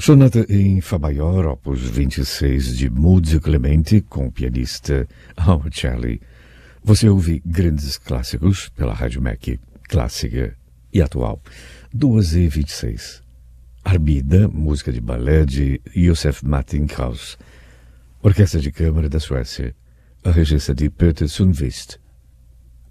Sonata em Fá maior, opus 26 de Muzio Clemente, com o pianista Howard Shelley. Você ouve grandes clássicos pela Rádio MEC, clássica e atual. 2h26. Armida, música de balé de Josef Martin Krauss. Orquestra de Câmara da Suécia, a regência de Peter Sundqvist.